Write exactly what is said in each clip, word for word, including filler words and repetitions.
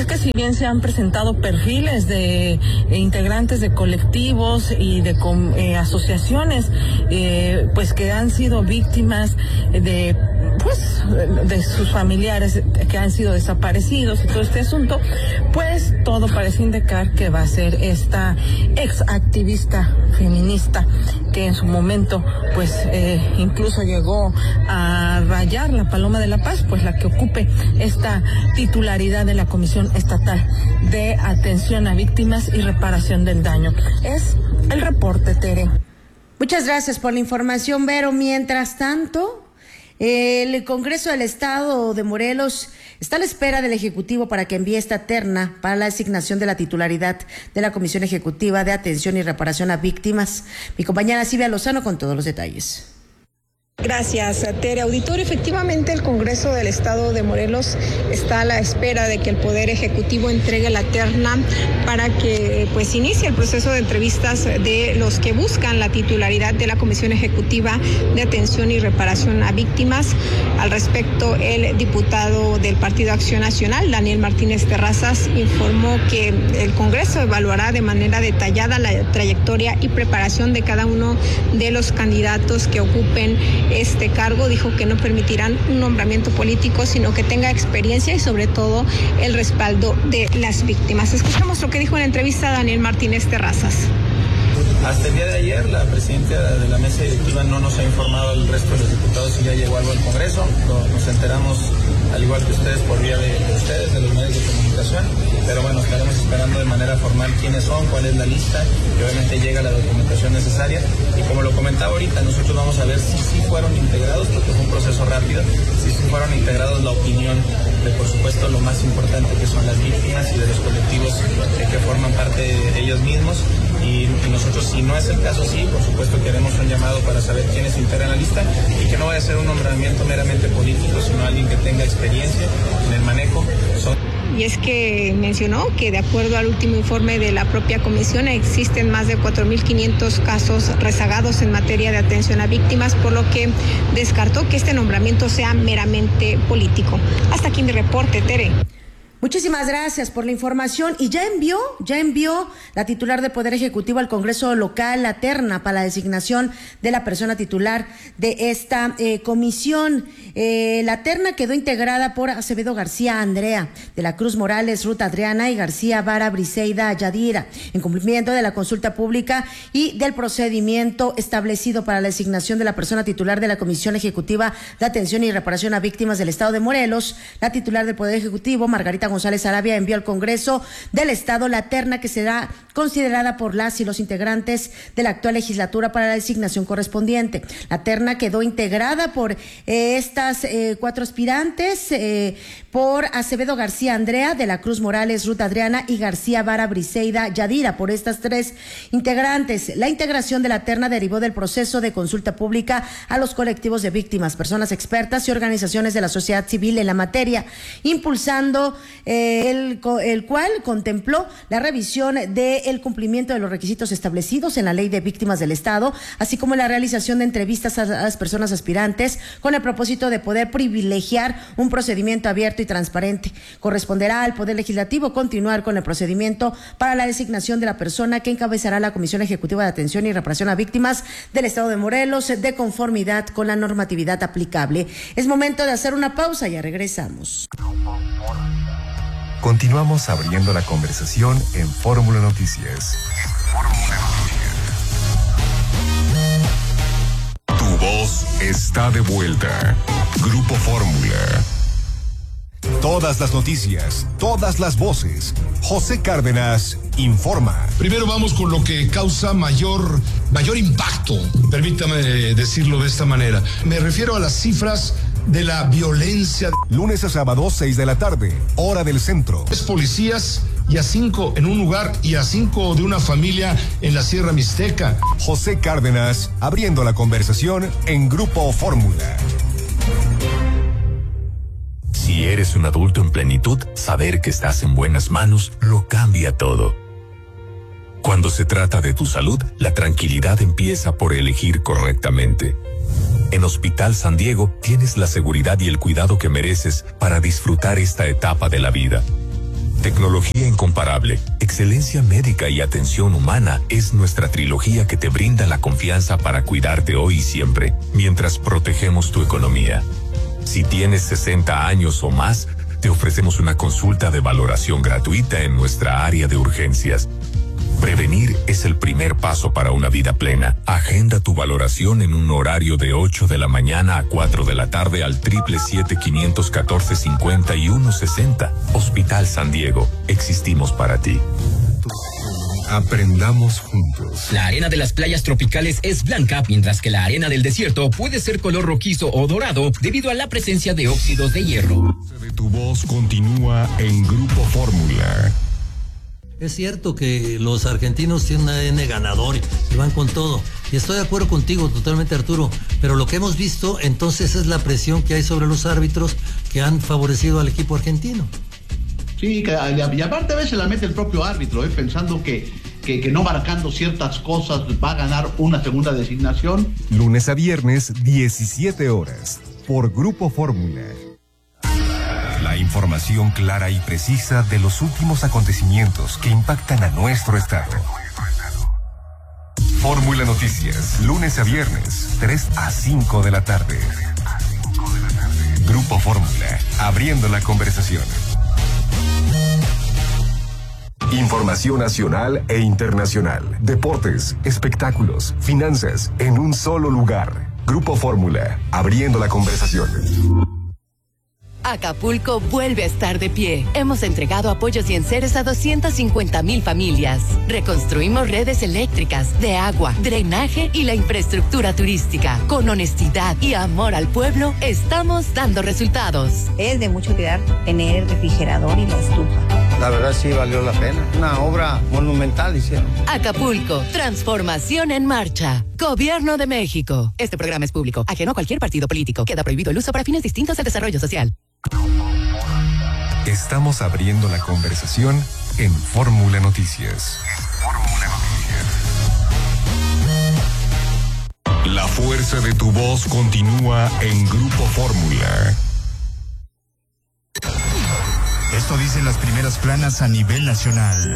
es que si bien se han presentado perfiles de eh, integrantes de colectivos y de com, eh, asociaciones, eh, pues que han sido víctimas de, pues, de sus familiares que han sido desaparecidos y todo este asunto, pues todo parece indicar que va a ser esta ex activista feminista que en su momento, pues, eh, incluso llegó a rayar la Paloma de la Paz, pues la que ocupe esta titularidad de la Comisión Estatal de Atención a Víctimas y Reparación del Daño. Es el reporte, Tere. Muchas gracias por la información, Vero. Mientras tanto, el Congreso del Estado de Morelos está a la espera del Ejecutivo para que envíe esta terna para la designación de la titularidad de la Comisión Ejecutiva de Atención y Reparación a Víctimas. Mi compañera Silvia Lozano con todos los detalles. Gracias, Tere. Auditorio, efectivamente el Congreso del Estado de Morelos está a la espera de que el Poder Ejecutivo entregue la terna para que pues inicie el proceso de entrevistas de los que buscan la titularidad de la Comisión Ejecutiva de Atención y Reparación a Víctimas. Al respecto, el diputado del Partido Acción Nacional, Daniel Martínez Terrazas, informó que el Congreso evaluará de manera detallada la trayectoria y preparación de cada uno de los candidatos que ocupen este cargo. Dijo que no permitirán un nombramiento político, sino que tenga experiencia y sobre todo el respaldo de las víctimas. Escuchamos lo que dijo en la entrevista Daniel Martínez Terrazas. Hasta el día de ayer, la presidenta de la mesa directiva no nos ha informado al resto de los diputados si ya llegó algo al Congreso. Nos enteramos, al igual que ustedes, por vía de, de ustedes, de los medios de comunicación. Pero bueno, estaremos esperando de manera formal quiénes son, cuál es la lista, que obviamente llega la documentación necesaria. Y como lo comentaba ahorita, nosotros vamos a ver si sí fueron integrados, porque fue un proceso rápido, si sí fueron integrados la opinión de, por supuesto, lo más importante que son las víctimas y de los colectivos eh, que forman parte de ellos mismos. Y, y nosotros, si no es el caso, sí, por supuesto que haremos un llamado para saber quiénes integran la lista y que no vaya a ser un nombramiento meramente político, sino alguien que tenga experiencia en el manejo. Son... Y es que mencionó que de acuerdo al último informe de la propia comisión existen más de cuatro mil quinientos casos rezagados en materia de atención a víctimas, por lo que descartó que este nombramiento sea meramente político. Hasta aquí mi reporte, Tere. Muchísimas gracias por la información. Y ya envió, ya envió la titular de Poder Ejecutivo al Congreso local la terna para la designación de la persona titular de esta eh, comisión. Eh, la terna quedó integrada por Acevedo García Andrea, de la Cruz Morales Ruth Adriana y García Vara Briseida Yadira, en cumplimiento de la consulta pública y del procedimiento establecido para la designación de la persona titular de la Comisión Ejecutiva de Atención y Reparación a Víctimas del Estado de Morelos. La titular del Poder Ejecutivo, Margarita González Arabia, envió al Congreso del Estado la terna que será considerada por las y los integrantes de la actual legislatura para la designación correspondiente. La terna quedó integrada por eh, estas eh, cuatro aspirantes, eh, por Acevedo García Andrea, de la Cruz Morales Ruth Adriana y García Vara Briseida Yadira. Por estas tres integrantes, la integración de la terna derivó del proceso de consulta pública a los colectivos de víctimas, personas expertas y organizaciones de la sociedad civil en la materia, impulsando Eh, el, el cual contempló la revisión del cumplimiento de los requisitos establecidos en la Ley de Víctimas del Estado, así como la realización de entrevistas a las personas aspirantes con el propósito de poder privilegiar un procedimiento abierto y transparente. Corresponderá al Poder Legislativo continuar con el procedimiento para la designación de la persona que encabezará la Comisión Ejecutiva de Atención y Reparación a Víctimas del Estado de Morelos, de conformidad con la normatividad aplicable. Es momento de hacer una pausa, ya regresamos. Continuamos abriendo la conversación en Fórmula Noticias. Tu voz está de vuelta. Grupo Fórmula. Todas las noticias, todas las voces. José Cárdenas informa. Primero vamos con lo que causa mayor, mayor impacto. Permítame decirlo de esta manera. Me refiero a las cifras de la violencia. Lunes a sábado, seis de la tarde, hora del centro. Tres policías y a cinco en un lugar y a cinco de una familia en la Sierra Mixteca. José Cárdenas, abriendo la conversación en Grupo Fórmula. Si eres un adulto en plenitud, saber que estás en buenas manos lo cambia todo. Cuando se trata de tu salud, la tranquilidad empieza por elegir correctamente. En Hospital San Diego tienes la seguridad y el cuidado que mereces para disfrutar esta etapa de la vida. Tecnología incomparable, excelencia médica y atención humana es nuestra trilogía que te brinda la confianza para cuidarte hoy y siempre, mientras protegemos tu economía. Si tienes sesenta años o más, te ofrecemos una consulta de valoración gratuita en nuestra área de urgencias. Prevenir es el primer paso para una vida plena. Agenda tu valoración en un horario de ocho de la mañana a cuatro de la tarde al triple siete quinientos catorce cincuenta y uno sesenta. Hospital San Diego. Existimos para ti. Aprendamos juntos. La arena de las playas tropicales es blanca, mientras que la arena del desierto puede ser color rojizo o dorado debido a la presencia de óxidos de hierro. Tu voz continúa en Grupo Fórmula. Es cierto que los argentinos tienen un A D N ganador y van con todo. Y estoy de acuerdo contigo totalmente, Arturo. Pero lo que hemos visto entonces es la presión que hay sobre los árbitros que han favorecido al equipo argentino. Sí, que, y aparte a veces la mete el propio árbitro, ¿eh? pensando que, que, que no marcando ciertas cosas va a ganar una segunda designación. Lunes a viernes, diecisiete horas, por Grupo Fórmula. La información clara y precisa de los últimos acontecimientos que impactan a nuestro estado. Fórmula Noticias, lunes a viernes, tres a cinco de la tarde. Grupo Fórmula, abriendo la conversación. Información nacional e internacional, deportes, espectáculos, finanzas, en un solo lugar. Grupo Fórmula, abriendo la conversación. Acapulco vuelve a estar de pie. Hemos entregado apoyos y enseres a doscientas cincuenta mil familias. Reconstruimos redes eléctricas, de agua, drenaje y la infraestructura turística. Con honestidad y amor al pueblo, estamos dando resultados. Es de mucho cuidar tener el refrigerador y la estufa. La verdad sí valió la pena. Una obra monumental hicieron. Acapulco, transformación en marcha. Gobierno de México. Este programa es público, ajeno a cualquier partido político. Queda prohibido el uso para fines distintos al desarrollo social. Estamos abriendo la conversación en Fórmula Noticias. Fórmula Noticias. La fuerza de tu voz continúa en Grupo Fórmula. Esto dicen las primeras planas a nivel nacional.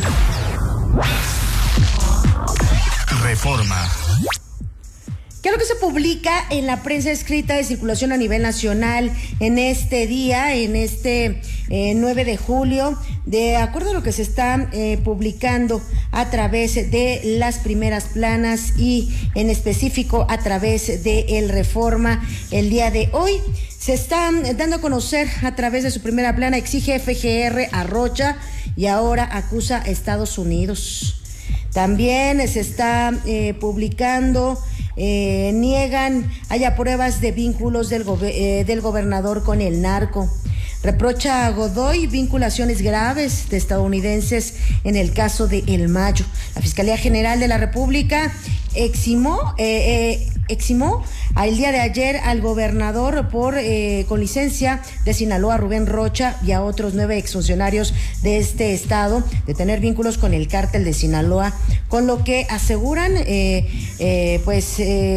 Reforma. ¿Qué es lo que se publica en la prensa escrita de circulación a nivel nacional en este día, en este eh, nueve de julio? De acuerdo a lo que se está eh, publicando a través de las primeras planas y en específico a través de El Reforma el día de hoy, se está dando a conocer a través de su primera plana, exige F G R a Rocha y ahora acusa a Estados Unidos. También se está eh, publicando... Eh, niegan haya pruebas de vínculos del, go eh, del gobernador con el narco. Reprocha a Godoy vinculaciones graves de estadounidenses en el caso de El Mayo. La Fiscalía General de la República eximó, eh, eh, eximó el día de ayer al gobernador por eh, con licencia de Sinaloa, Rubén Rocha, y a otros nueve exfuncionarios de este estado de tener vínculos con el cártel de Sinaloa, con lo que aseguran, eh, eh, pues,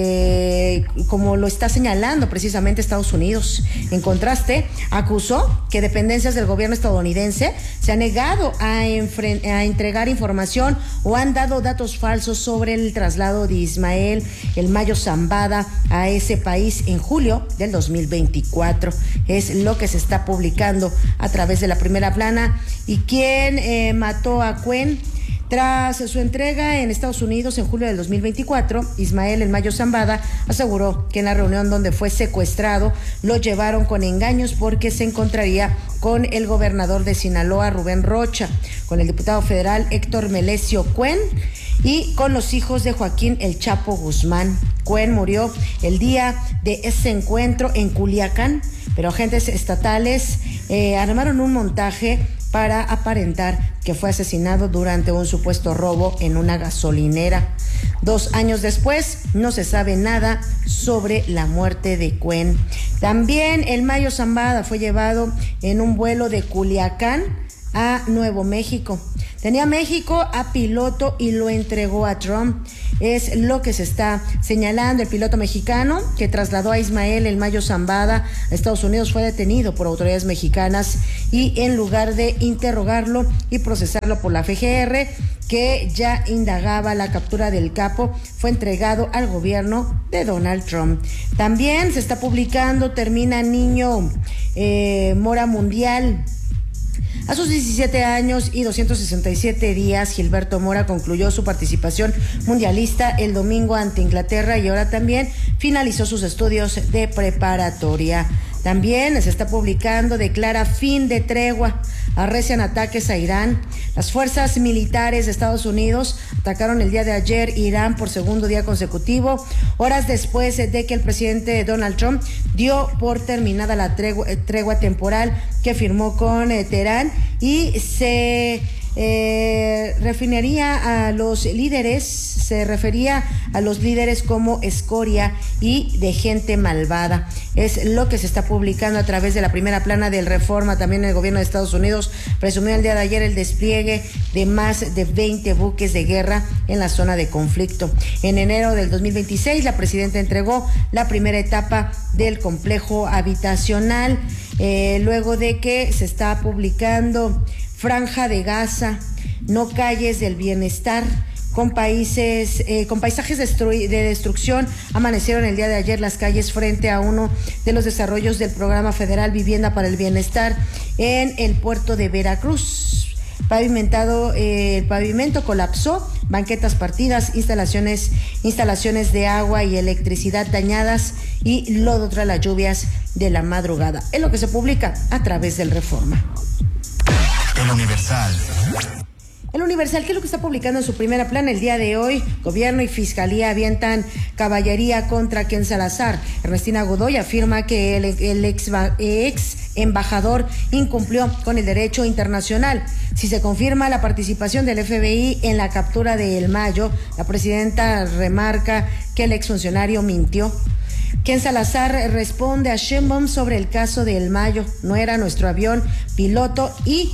eh, como lo está señalando precisamente Estados Unidos. En contraste, acusó que dependencias del gobierno estadounidense se han negado a, a entregar información o han dado datos falsos sobre el traslado de Ismael El Mayo Zambada a ese país en julio del dos mil veinticuatro. Es lo que se está publicando a través de la primera plana. ¿Y quién eh, mató a Cuen? Tras su entrega en Estados Unidos en julio del dos mil veinticuatro, Ismael El Mayo Zambada aseguró que en la reunión donde fue secuestrado lo llevaron con engaños porque se encontraría con el gobernador de Sinaloa, Rubén Rocha, con el diputado federal Héctor Melesio Cuen y con los hijos de Joaquín El Chapo Guzmán. Cuen murió el día de ese encuentro en Culiacán, pero agentes estatales eh, armaron un montaje para aparentar que fue asesinado durante un supuesto robo en una gasolinera. Dos años después, no se sabe nada sobre la muerte de Cuen. También El Mayo Zambada fue llevado en un vuelo de Culiacán a Nuevo México. Tenía México a piloto y lo entregó a Trump. es lo que se está señalando. El piloto mexicano que trasladó a Ismael El Mayo Zambada a Estados Unidos fue detenido por autoridades mexicanas y en lugar de interrogarlo y procesarlo por la F G R, que ya indagaba la captura del capo, fue entregado al gobierno de Donald Trump. También se está publicando, termina niño eh, Mora Mundial. A sus diecisiete años y doscientos sesenta y siete días, Gilberto Mora concluyó su participación mundialista el domingo ante Inglaterra y ahora también finalizó sus estudios de preparatoria. También se está publicando, declara fin de tregua, arrecian ataques a Irán. Las fuerzas militares de Estados Unidos atacaron el día de ayer Irán por segundo día consecutivo, horas después de que el presidente Donald Trump dio por terminada la tregua, tregua temporal que firmó con eh, Teherán y se eh, referiría a los líderes, se refería a los líderes como escoria y de gente malvada. Es lo que se está publicando a través de la primera plana del Reforma. También el gobierno de Estados Unidos presumió el día de ayer el despliegue de más de veinte buques de guerra en la zona de conflicto. En enero del dos mil veintiséis, la presidenta entregó la primera etapa del complejo habitacional, eh, luego de que se está publicando Franja de Gaza, no calles del bienestar. Con países, eh, con paisajes de destrucción, amanecieron el día de ayer las calles frente a uno de los desarrollos del Programa Federal Vivienda para el Bienestar en el puerto de Veracruz. Pavimentado, eh, el pavimento colapsó, banquetas partidas, instalaciones, instalaciones de agua y electricidad dañadas y lodo tras las lluvias de la madrugada. Es lo que se publica a través del Reforma. El Universal. El Universal, ¿qué es lo que está publicando en su primera plana el día de hoy? Gobierno y Fiscalía avientan caballería contra Ken Salazar. Ernestina Godoy afirma que el, el ex, ex embajador incumplió con el derecho internacional. Si se confirma la participación del F B I en la captura de El Mayo, la presidenta remarca que el exfuncionario mintió. Ken Salazar responde a Sheinbaum sobre el caso de El Mayo. No era nuestro avión piloto y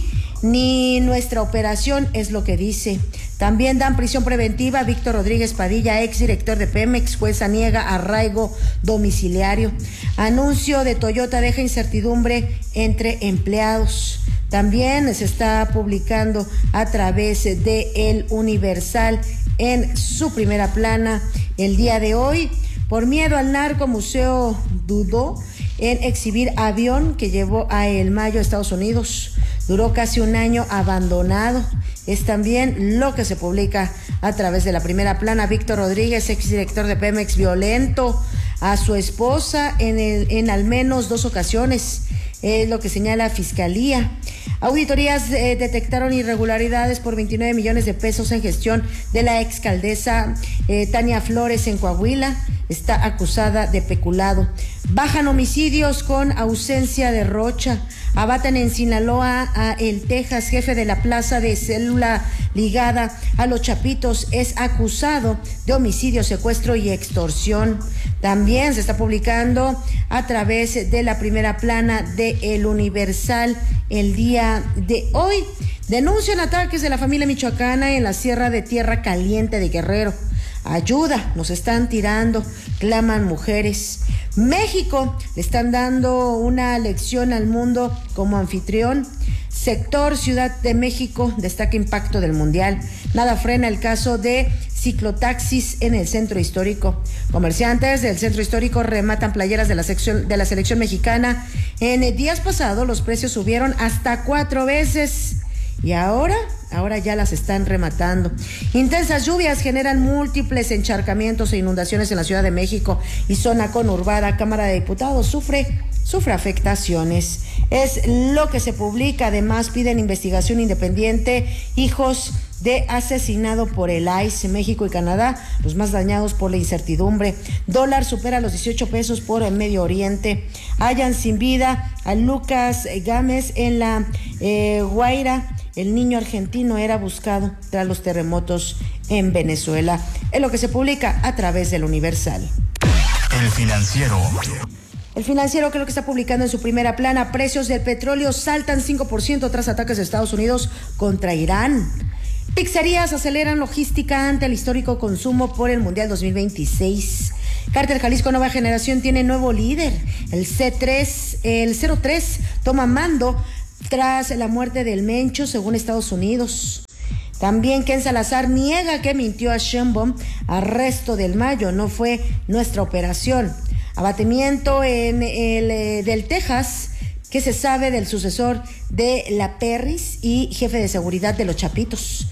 ni nuestra operación, es lo que dice. También dan prisión preventiva a Víctor Rodríguez Padilla, exdirector de Pemex. Jueza niega arraigo domiciliario. Anuncio de Toyota deja incertidumbre entre empleados. También se está publicando a través de El Universal en su primera plana el día de hoy. Por miedo al narco, Museo dudó en exhibir avión que llevó a El Mayo a Estados Unidos. Duró casi un año abandonado. Es también lo que se publica a través de la primera plana. Víctor Rodríguez, exdirector de Pemex, violento a su esposa en, el, en al menos dos ocasiones. Es lo que señala Fiscalía. Auditorías eh, detectaron irregularidades por veintinueve millones de pesos en gestión de la exalcaldesa eh, Tania Flores en Coahuila. Está acusada de peculado. Bajan homicidios con ausencia de Rocha. Abaten en Sinaloa a El Texas, jefe de la plaza de célula ligada a los Chapitos, es acusado de homicidio, secuestro y extorsión. También se está publicando a través de la primera plana de El Universal el día de hoy. Denuncian ataques de la familia michoacana en la Sierra de Tierra Caliente de Guerrero. Ayuda, nos están tirando, claman mujeres. México le están dando una lección al mundo como anfitrión. Sector Ciudad de México destaca impacto del Mundial. Nada frena el caso de ciclotaxis en el centro histórico. Comerciantes del centro histórico rematan playeras de la sección de la selección mexicana. En días pasados los precios subieron hasta cuatro veces. Y ahora, ahora ya las están rematando. Intensas lluvias generan múltiples encharcamientos e inundaciones en la Ciudad de México y zona conurbada. Cámara de Diputados sufre, sufre afectaciones. Es lo que se publica. Además, piden investigación independiente. Hijos de asesinado por el I C E, México y Canadá, los más dañados por la incertidumbre. Dólar supera los dieciocho pesos por el Medio Oriente. Hallan sin vida a Lucas Gámez en la eh, Guaira. El niño argentino era buscado tras los terremotos en Venezuela. Es lo que se publica a través del Universal. El Financiero. El Financiero, que es lo que está publicando en su primera plana. Precios del petróleo saltan cinco por ciento tras ataques de Estados Unidos contra Irán. Pizzerías aceleran logística ante el histórico consumo por el Mundial dos mil veintiséis. Cártel Jalisco Nueva Generación tiene nuevo líder. El C tres, el cero tres toma mando tras la muerte del Mencho, según Estados Unidos. También Ken Salazar niega que mintió a Sheinbaum. Arresto del Mayo, no fue nuestra operación. Abatimiento en el eh, del Texas. ¿Qué se sabe del sucesor de la Perris y jefe de seguridad de los Chapitos?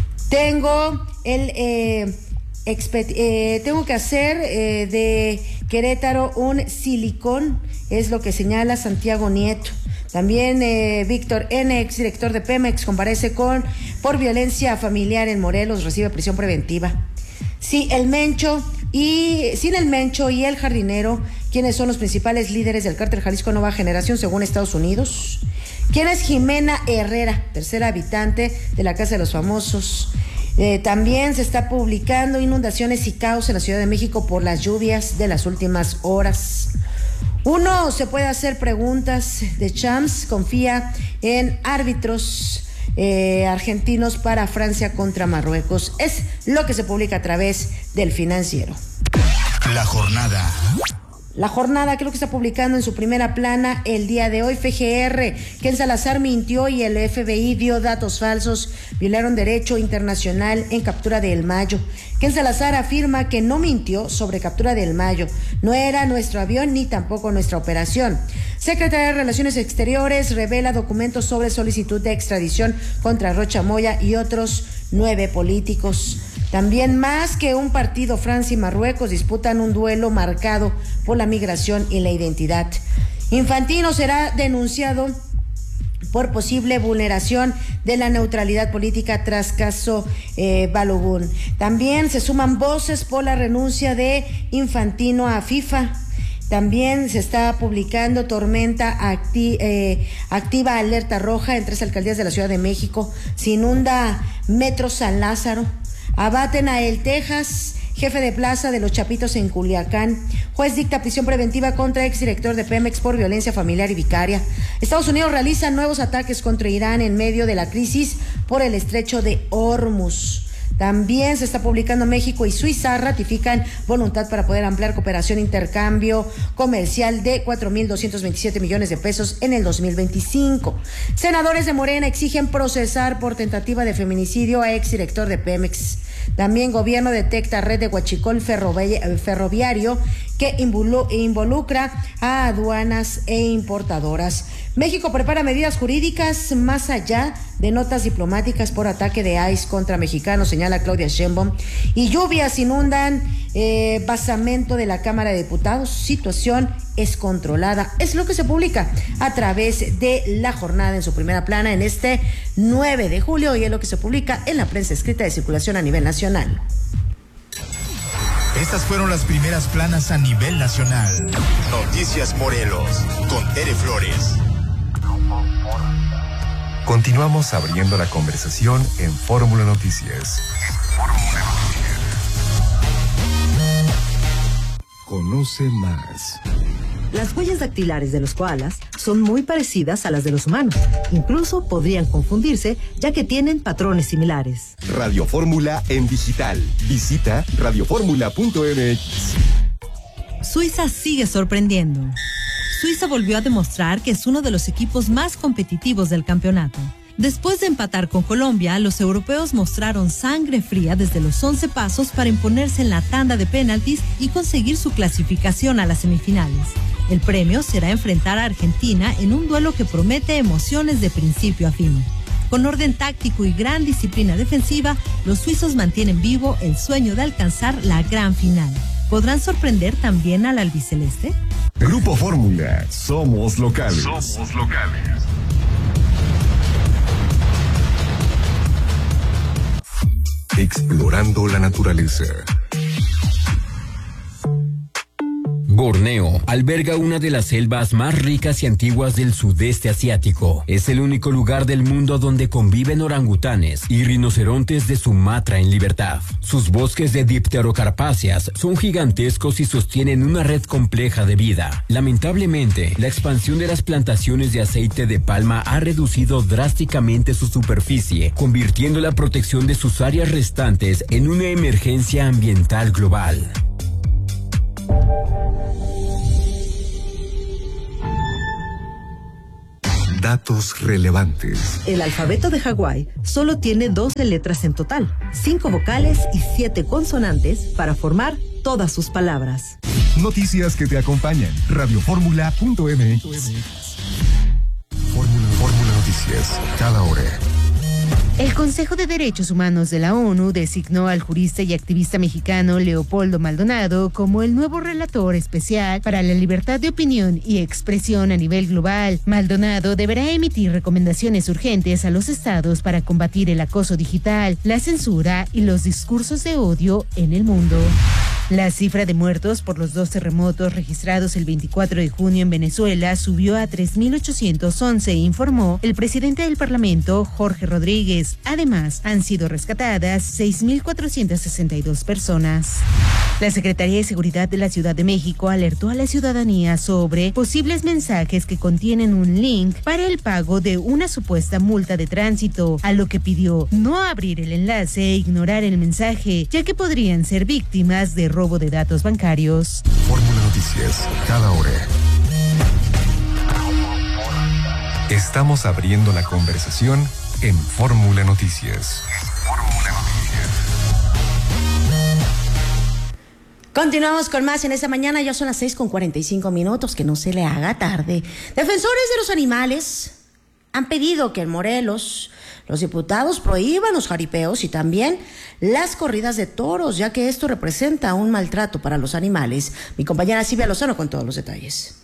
Tengo el eh, expet, eh, tengo que hacer eh, de Querétaro un silicón, es lo que señala Santiago Nieto. También eh, Víctor N., exdirector de Pemex, comparece con por violencia familiar en Morelos, recibe prisión preventiva. Sí, el Mencho y sin el Mencho y el Jardinero, ¿quiénes son los principales líderes del Cártel Jalisco Nueva Generación según Estados Unidos? ¿Quién es Jimena Herrera, tercera habitante de la Casa de los Famosos? Eh, también se está publicando inundaciones y caos en la Ciudad de México por las lluvias de las últimas horas. Uno se puede hacer preguntas. De Champs confía en árbitros eh, argentinos para Francia contra Marruecos. Es lo que se publica a través del Financiero. La jornada. La jornada, creo que está publicando en su primera plana el día de hoy. F G R, Ken Salazar mintió y el F B I dio datos falsos, violaron derecho internacional en captura de El Mayo. Ken Salazar afirma que no mintió sobre captura de El Mayo, no era nuestro avión ni tampoco nuestra operación. Secretaría de Relaciones Exteriores revela documentos sobre solicitud de extradición contra Rocha Moya y otros nueve políticos. También más que un partido, Francia y Marruecos disputan un duelo marcado por la migración y la identidad. Infantino será denunciado por posible vulneración de la neutralidad política tras caso eh, Balogun. También se suman voces por la renuncia de Infantino a FIFA. También se está publicando tormenta acti eh, activa alerta roja en tres alcaldías de la Ciudad de México. Se inunda Metro San Lázaro. Abaten a El Texas, jefe de plaza de los Chapitos en Culiacán. Juez dicta prisión preventiva contra exdirector de Pemex por violencia familiar y vicaria. Estados Unidos realiza nuevos ataques contra Irán en medio de la crisis por el estrecho de Hormuz. También se está publicando México y Suiza ratifican voluntad para poder ampliar cooperación e intercambio comercial de cuatro mil doscientos veintisiete millones de pesos en el dos mil veinticinco. Senadores de Morena exigen procesar por tentativa de feminicidio a exdirector de Pemex. También gobierno detecta red de huachicol ferroviario que involucra a aduanas e importadoras. México prepara medidas jurídicas más allá de notas diplomáticas por ataque de I C E contra mexicanos, señala Claudia Sheinbaum. Y lluvias inundan eh, basamento de la Cámara de Diputados. Situación es controlada. Es lo que se publica a través de La Jornada en su primera plana en este nueve de julio y es lo que se publica en la prensa escrita de circulación a nivel nacional. Estas fueron las primeras planas a nivel nacional. Noticias Morelos con Tere Flores. Continuamos abriendo la conversación en Fórmula Noticias. Conoce más. Las huellas dactilares de los koalas son muy parecidas a las de los humanos. Incluso podrían confundirse, ya que tienen patrones similares. Radio Fórmula en digital. Visita radio fórmula punto m x. Suiza sigue sorprendiendo. Suiza volvió a demostrar que es uno de los equipos más competitivos del campeonato. Después de empatar con Colombia, los europeos mostraron sangre fría desde los once pasos para imponerse en la tanda de penaltis y conseguir su clasificación a las semifinales. El premio será enfrentar a Argentina en un duelo que promete emociones de principio a fin. Con orden táctico y gran disciplina defensiva, los suizos mantienen vivo el sueño de alcanzar la gran final. ¿Podrán sorprender también al albiceleste? Grupo Fórmula, somos locales. Somos locales. Explorando la naturaleza. Borneo alberga una de las selvas más ricas y antiguas del sudeste asiático. Es el único lugar del mundo donde conviven orangutanes y rinocerontes de Sumatra en libertad. Sus bosques de dipterocarpáceas son gigantescos y sostienen una red compleja de vida. Lamentablemente, la expansión de las plantaciones de aceite de palma ha reducido drásticamente su superficie, convirtiendo la protección de sus áreas restantes en una emergencia ambiental global. Datos relevantes. El alfabeto de Hawái solo tiene doce letras en total, cinco vocales y siete consonantes para formar todas sus palabras. Noticias que te acompañan. Radioformula punto m x. Fórmula, Fórmula Noticias, cada hora. El Consejo de Derechos Humanos de la ONU designó al jurista y activista mexicano Leopoldo Maldonado como el nuevo relator especial para la libertad de opinión y expresión a nivel global. Maldonado deberá emitir recomendaciones urgentes a los estados para combatir el acoso digital, la censura y los discursos de odio en el mundo. La cifra de muertos por los dos terremotos registrados el veinticuatro de junio en Venezuela subió a tres mil ochocientos once, informó el presidente del Parlamento, Jorge Rodríguez. Además, han sido rescatadas seis mil cuatrocientas sesenta y dos personas. La Secretaría de Seguridad de la Ciudad de México alertó a la ciudadanía sobre posibles mensajes que contienen un link para el pago de una supuesta multa de tránsito, a lo que pidió no abrir el enlace e ignorar el mensaje, ya que podrían ser víctimas de robo de datos bancarios. Fórmula Noticias, cada hora. Estamos abriendo la conversación en Fórmula Noticias. Fórmula Noticias. Continuamos con más en esta mañana, ya son las seis con cuarenta y cinco minutos, que no se le haga tarde. Defensores de los animales han pedido que en Morelos los diputados prohíban los jaripeos y también las corridas de toros, ya que esto representa un maltrato para los animales. Mi compañera Silvia Lozano con todos los detalles.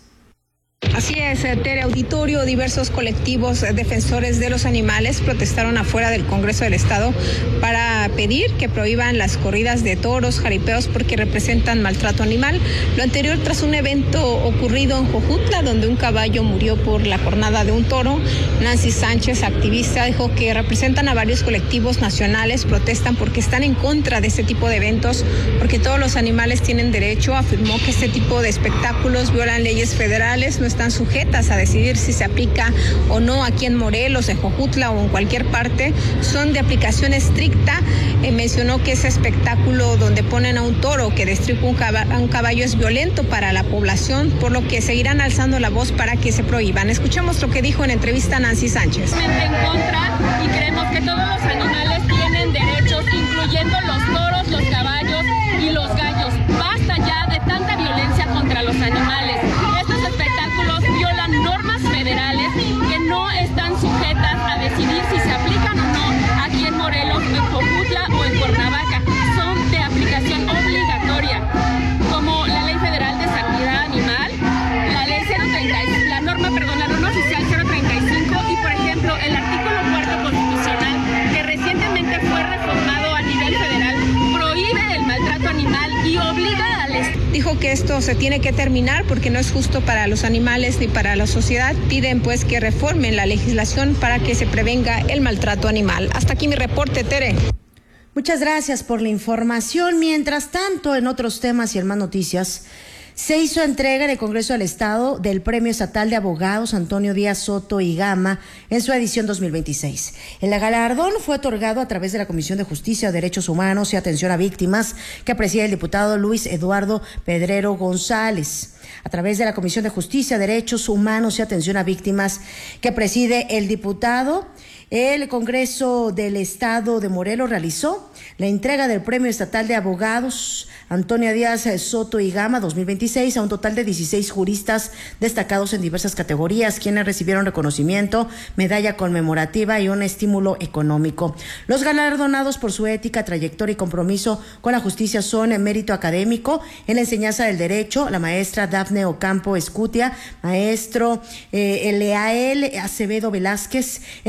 Así es, Tere Auditorio, diversos colectivos defensores de los animales protestaron afuera del Congreso del Estado para pedir que prohíban las corridas de toros, jaripeos, porque representan maltrato animal. Lo anterior tras un evento ocurrido en Jojutla, donde un caballo murió por la cornada de un toro. Nancy Sánchez, activista, dijo que representan a varios colectivos nacionales, protestan porque están en contra de este tipo de eventos, porque todos los animales tienen derecho. Afirmó que este tipo de espectáculos violan leyes federales, no están sujetas a decidir si se aplica o no aquí en Morelos, en Jojutla o en cualquier parte, son de aplicación estricta. Eh, mencionó que ese espectáculo donde ponen a un toro que destripa un caballo, un caballo es violento para la población, por lo que seguirán alzando la voz para que se prohíban. Escuchemos lo que dijo en entrevista Nancy Sánchez. En contra, y creemos que todos los animales tienen derechos, incluyendo los toros, los caballos y los gallos. Basta ya de tanta violencia contra los animales. Estos espectáculos violan normas federales que no están sujetas a decidir si se aplican o no aquí en Morelos, en Jojutla o en Cuernavaca. Son de aplicación obligatoria, como la Ley Federal de Sanidad Animal, la Ley cero treinta, la norma, perdón, la norma oficial cero treinta y cinco y, por ejemplo, el artículo cuarto constitucional, que recientemente fue reformado a nivel federal, prohíbe el maltrato animal y obliga al Estado. Dijo que esto se tiene que terminar porque no es justo para los animales ni para la sociedad. Piden pues que reformen la legislación para que se prevenga el maltrato animal. Hasta aquí mi reporte, Tere. Muchas gracias por la información. Mientras tanto, en otros temas y en más noticias, se hizo entrega en el Congreso del Estado del Premio Estatal de Abogados Antonio Díaz Soto y Gama en su edición dos mil veintiséis. El galardón fue otorgado a través de la Comisión de Justicia, Derechos Humanos y Atención a Víctimas, que preside el diputado Luis Eduardo Pedrero González. A través de la Comisión de Justicia, Derechos Humanos y Atención a Víctimas, que preside el diputado, el Congreso del Estado de Morelos realizó la entrega del Premio Estatal de Abogados Antonio Díaz Soto y Gama dos mil veintiséis a un total de dieciséis juristas destacados en diversas categorías, quienes recibieron reconocimiento, medalla conmemorativa y un estímulo económico. Los galardonados por su ética, trayectoria y compromiso con la justicia son en mérito académico en la enseñanza del derecho, la maestra Dafne Ocampo Escutia, maestro eh, Leael Acevedo Velázquez en ejercicio del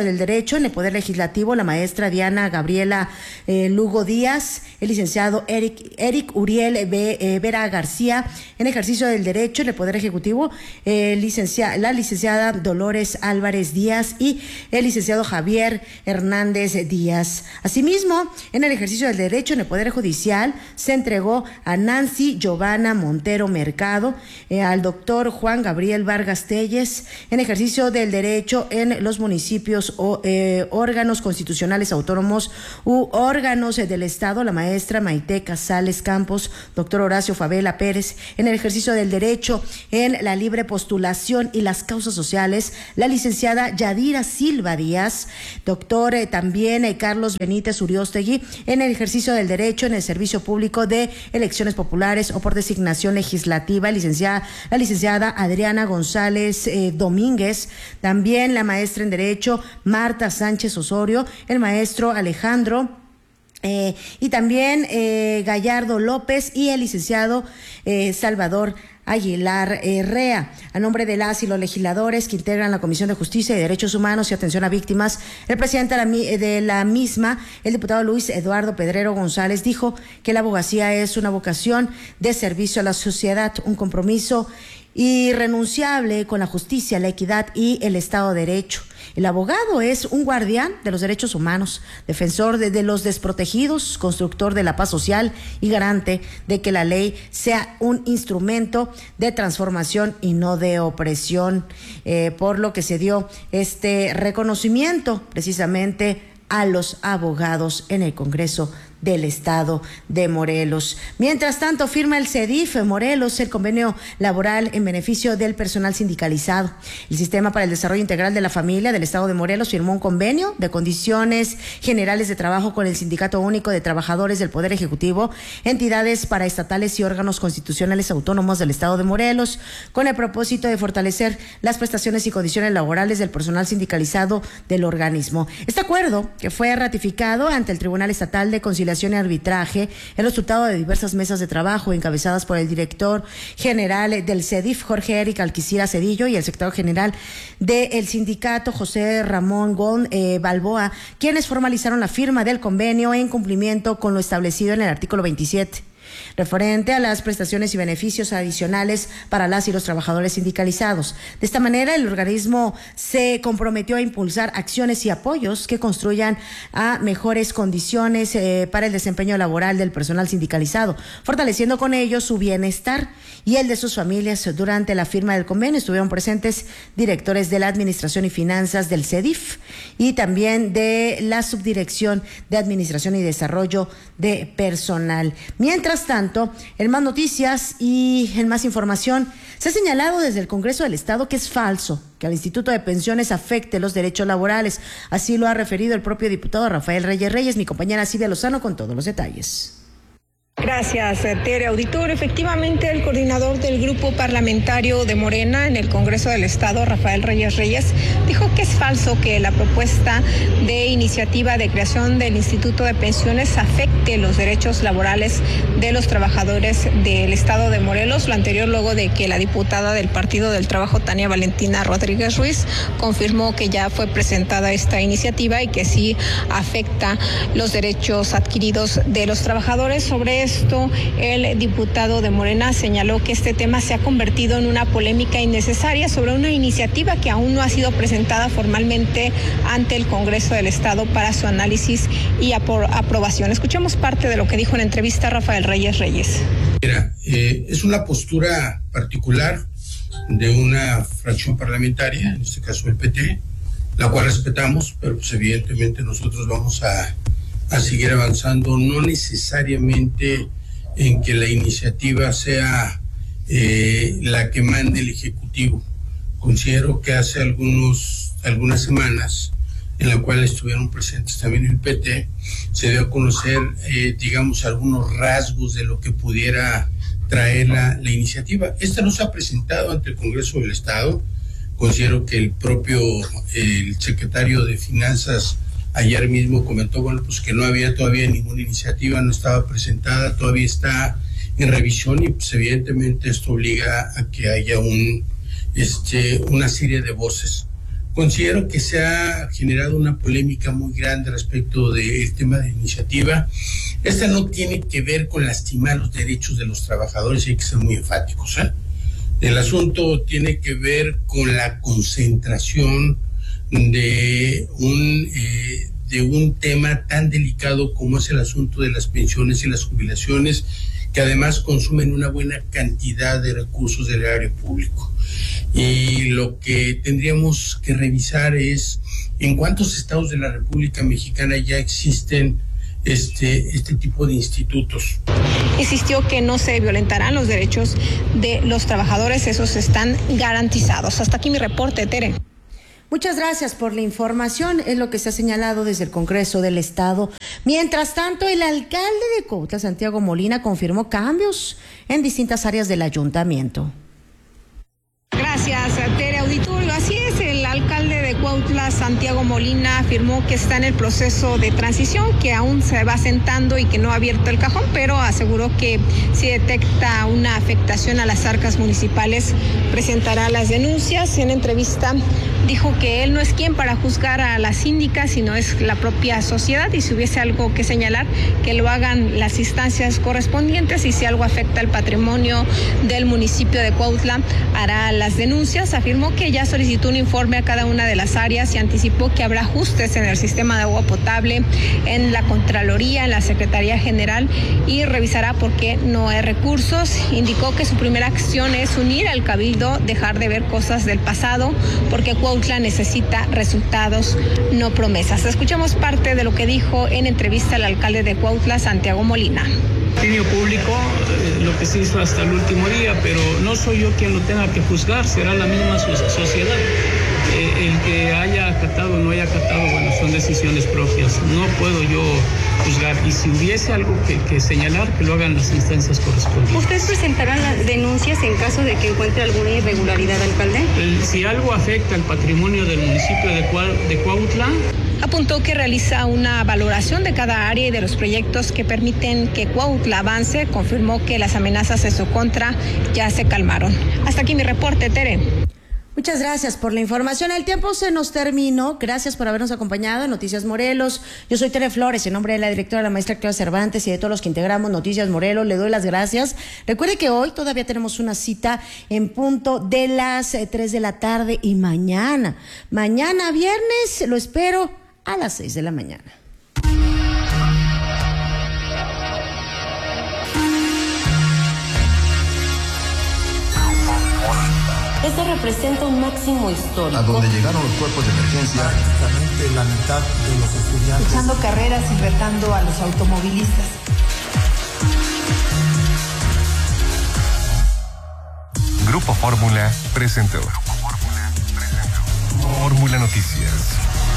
del Derecho, en el Poder Legislativo, la maestra Diana Gabriela eh, Lugo Díaz, el licenciado Eric, Eric Uriel B, eh, Vera García, en ejercicio del Derecho, en el Poder Ejecutivo, eh, licencia, la licenciada Dolores Álvarez Díaz y el licenciado Javier Hernández Díaz. Asimismo, en el ejercicio del Derecho, en el Poder Judicial, se entregó a Nancy Giovanna Montero Mercado, eh, al doctor Juan Gabriel Vargas Telles, en ejercicio del Derecho en los municipios o eh, órganos constitucionales autónomos u órganos eh, del Estado, la maestra Maite Casales Campos, doctor Horacio Favela Pérez, en el ejercicio del Derecho en la libre postulación y las causas sociales, la licenciada Yadira Silva Díaz, doctor eh, también eh, Carlos Benítez Uriostegui, en el ejercicio del Derecho en el servicio público de elecciones populares o por designación legislativa, licenciada, la licenciada Adriana González eh, Domínguez, también la maestra en Derecho Marta Sánchez Osorio, el maestro Alejandro Eh, y también eh, Gallardo López y el licenciado eh, Salvador Aguilar Herrea. A nombre de las y los legisladores que integran la Comisión de Justicia y Derechos Humanos y Atención a Víctimas, el presidente de la, de la misma, el diputado Luis Eduardo Pedrero González, dijo que la abogacía es una vocación de servicio a la sociedad, un compromiso irrenunciable con la justicia, la equidad y el Estado de Derecho. El abogado es un guardián de los derechos humanos, defensor de, de los desprotegidos, constructor de la paz social y garante de que la ley sea un instrumento de transformación y no de opresión, eh, por lo que se dio este reconocimiento precisamente a los abogados en el Congreso del Estado de Morelos. Mientras tanto, firma el CEDIF Morelos el convenio laboral en beneficio del personal sindicalizado. El Sistema para el Desarrollo Integral de la Familia del Estado de Morelos firmó un convenio de condiciones generales de trabajo con el Sindicato Único de Trabajadores del Poder Ejecutivo, entidades paraestatales y órganos constitucionales autónomos del Estado de Morelos, con el propósito de fortalecer las prestaciones y condiciones laborales del personal sindicalizado del organismo. Este acuerdo, que fue ratificado ante el Tribunal Estatal de Conciliación y Arbitraje, el resultado de diversas mesas de trabajo encabezadas por el director general del CEDIF, Jorge Eric Alquicira Cedillo, y el secretario general del sindicato, José Ramón Gon eh, Balboa, quienes formalizaron la firma del convenio en cumplimiento con lo establecido en el artículo veintisiete. Referente a las prestaciones y beneficios adicionales para las y los trabajadores sindicalizados. De esta manera, el organismo se comprometió a impulsar acciones y apoyos que construyan a mejores condiciones eh, para el desempeño laboral del personal sindicalizado, fortaleciendo con ello su bienestar y el de sus familias. Durante la firma del convenio estuvieron presentes directores de la Administración y Finanzas del CEDIF y también de la Subdirección de Administración y Desarrollo de Personal. Mientras tanto, en más noticias y en más información, se ha señalado desde el Congreso del Estado que es falso que al Instituto de Pensiones afecte los derechos laborales. Así lo ha referido el propio diputado Rafael Reyes Reyes. Mi compañera Silvia Lozano con todos los detalles. Gracias, Tere. Auditor, efectivamente el coordinador del grupo parlamentario de Morena en el Congreso del Estado, Rafael Reyes Reyes, dijo que es falso que la propuesta de iniciativa de creación del Instituto de Pensiones afecte los derechos laborales de los trabajadores del Estado de Morelos. Lo anterior luego de que la diputada del Partido del Trabajo, Tania Valentina Rodríguez Ruiz, confirmó que ya fue presentada esta iniciativa y que sí afecta los derechos adquiridos de los trabajadores. Sobre esto, el diputado de Morena señaló que este tema se ha convertido en una polémica innecesaria sobre una iniciativa que aún no ha sido presentada formalmente ante el Congreso del Estado para su análisis y apro- aprobación. Escuchemos parte de lo que dijo en entrevista Rafael Reyes Reyes. Mira, eh, es una postura particular de una fracción parlamentaria, en este caso el P T, la cual respetamos, pero pues evidentemente nosotros vamos a a seguir avanzando, no necesariamente en que la iniciativa sea eh, la que mande el Ejecutivo. Considero que hace algunos, algunas semanas, en la cual estuvieron presentes también el P T, se dio a conocer, eh, digamos, algunos rasgos de lo que pudiera traer la, la iniciativa. Esta no se ha presentado ante el Congreso del Estado. Considero que el propio el secretario de Finanzas ayer mismo comentó, bueno, pues que no había todavía ninguna iniciativa, no estaba presentada, todavía está en revisión y pues evidentemente esto obliga a que haya un, este, una serie de voces considero que se ha generado una polémica muy grande respecto del tema de iniciativa. Esta no tiene que ver con lastimar los derechos de los trabajadores, y hay que ser muy enfáticos, ¿eh? El asunto tiene que ver con la concentración de un, eh, de un tema tan delicado como es el asunto de las pensiones y las jubilaciones, que además consumen una buena cantidad de recursos del erario público. Y lo que tendríamos que revisar es en cuántos estados de la República Mexicana ya existen este, este tipo de institutos. Insistió que no se violentarán los derechos de los trabajadores, esos están garantizados. Hasta aquí mi reporte, Tere. Muchas gracias por la información, es lo que se ha señalado desde el Congreso del Estado. Mientras tanto, el alcalde de Cuautla, Santiago Molina, confirmó cambios en distintas áreas del ayuntamiento. Gracias, Tere Auditorio. Así es, el alcalde de Cuautla, Santiago Molina, afirmó que está en el proceso de transición, que aún se va sentando y que no ha abierto el cajón, pero aseguró que si detecta una afectación a las arcas municipales, presentará las denuncias. En entrevista dijo que él no es quien para juzgar a las síndicas, sino es la propia sociedad, y si hubiese algo que señalar, que lo hagan las instancias correspondientes, y si algo afecta al patrimonio del municipio de Cuautla, hará las denuncias. Afirmó que ya solicitó un informe a cada una de las áreas y anticipó que habrá ajustes en el sistema de agua potable, en la Contraloría, en la Secretaría General, y revisará por qué no hay recursos. Indicó que su primera acción es unir al Cabildo, dejar de ver cosas del pasado, porque Cuautla necesita resultados, no promesas. Escuchamos parte de lo que dijo en entrevista al alcalde de Cuautla, Santiago Molina. Dominio público, eh, lo que se hizo hasta el último día, pero no soy yo quien lo tenga que juzgar, será la misma sociedad. Eh, el que haya acatado o no haya acatado, bueno, son decisiones propias. No puedo yo juzgar, y si hubiese algo que, que señalar, que lo hagan las instancias correspondientes. ¿Ustedes presentarán las denuncias en caso de que encuentre alguna irregularidad, alcalde? El, si algo afecta al patrimonio del municipio de, Cua, de Cuautla. Apuntó que realiza una valoración de cada área y de los proyectos que permiten que Cuautla avance. Confirmó que las amenazas en su contra ya se calmaron. Hasta aquí mi reporte, Tere. Muchas gracias por la información. El tiempo se nos terminó. Gracias por habernos acompañado en Noticias Morelos. Yo soy Tere Flores, en nombre de la directora, la maestra Clara Cervantes, y de todos los que integramos Noticias Morelos, le doy las gracias. Recuerde que hoy todavía tenemos una cita en punto de las tres de la tarde, y mañana, mañana viernes, lo espero a las seis de la mañana. Esto representa un máximo histórico. A donde llegaron los cuerpos de emergencia. Prácticamente la mitad de los estudiantes. Echando carreras y retando a los automovilistas. Grupo Fórmula presentó Fórmula Noticias.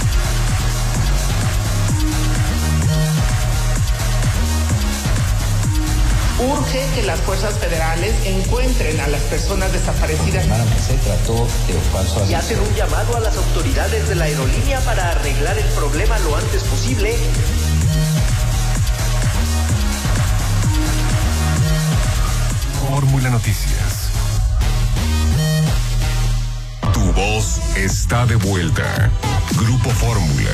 Urge que las fuerzas federales encuentren a las personas desaparecidas. Se trató de falso. Y hacen un llamado a las autoridades de la aerolínea para arreglar el problema lo antes posible. Fórmula Noticias. Tu voz está de vuelta. Grupo Fórmula.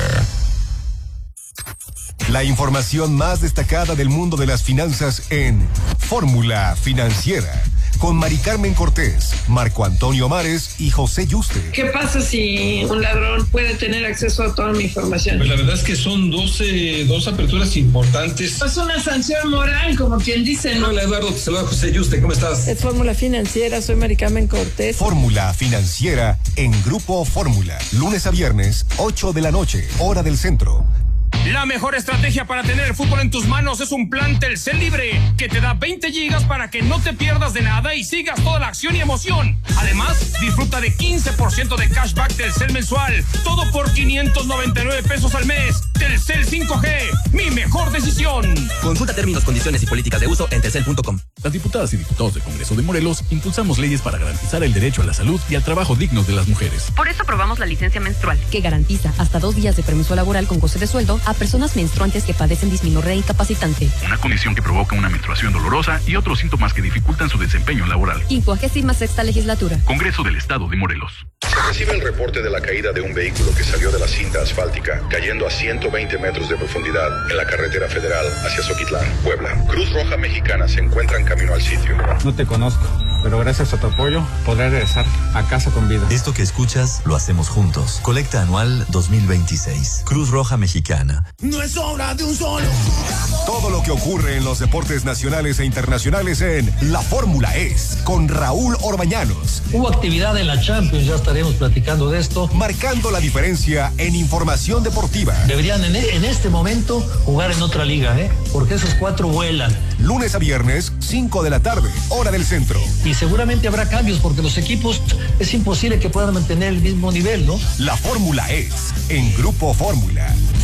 La información más destacada del mundo de las finanzas en Fórmula Financiera, con Mari Carmen Cortés, Marco Antonio Mares y José Yuste. ¿Qué pasa si un ladrón puede tener acceso a toda mi información? Pues la verdad es que son doce, dos aperturas importantes. Es una sanción moral, como quien dice, ¿no? Hola Eduardo, te saluda José Yuste, ¿cómo estás? Es Fórmula Financiera, soy Mari Carmen Cortés. Fórmula Financiera en Grupo Fórmula, lunes a viernes, ocho de la noche, hora del centro. La mejor estrategia para tener el fútbol en tus manos es un plan Telcel Libre, que te da veinte gigas para que no te pierdas de nada y sigas toda la acción y emoción. Además, disfruta de quince por ciento de cashback Telcel mensual, todo por quinientos noventa y nueve pesos al mes. Telcel cinco G, mi mejor decisión. Consulta términos, condiciones y políticas de uso en telcel punto com. Las diputadas y diputados del Congreso de Morelos impulsamos leyes para garantizar el derecho a la salud y al trabajo dignos de las mujeres. Por eso aprobamos la licencia menstrual, que garantiza hasta dos días de permiso laboral con goce de sueldo a personas menstruantes que padecen dismenorrea incapacitante. Una condición que provoca una menstruación dolorosa y otros síntomas que dificultan su desempeño laboral. quincuagésima sexta legislatura. Congreso del Estado de Morelos. Se recibe el reporte de la caída de un vehículo que salió de la cinta asfáltica, cayendo a ciento veinte metros de profundidad en la carretera federal hacia Zoquitlán, Puebla. Cruz Roja Mexicana se encuentra en camino al sitio. No te conozco, pero gracias a tu apoyo podré regresar a casa con vida. Esto que escuchas lo hacemos juntos. Colecta anual dos mil veintiséis. Cruz Roja Mexicana. No es obra de un solo. Todo lo que ocurre en los deportes nacionales e internacionales en La Fórmula Es con Raúl Orbañanos. Hubo actividad en la Champions, ya estaremos platicando de esto. Marcando la diferencia en información deportiva. Deberían en, en este momento jugar en otra liga, ¿eh? Porque esos cuatro vuelan. Lunes a viernes, cinco de la tarde, hora del centro. Y seguramente habrá cambios porque los equipos es imposible que puedan mantener el mismo nivel, ¿no? La Fórmula Es en Grupo Fórmula.